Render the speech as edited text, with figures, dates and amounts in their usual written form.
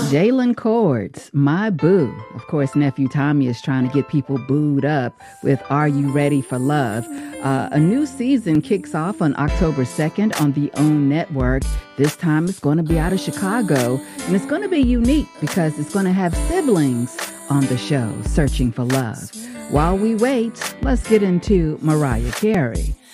Jalen Cords, My Boo. Of course, nephew Tommy is trying to get people booed up with Are You Ready for Love? A new season kicks off on October 2nd on the OWN network. This time it's going to be out of Chicago, and it's going to be unique because it's going to have siblings on the show searching for love. While we wait, let's get into Mariah Carey.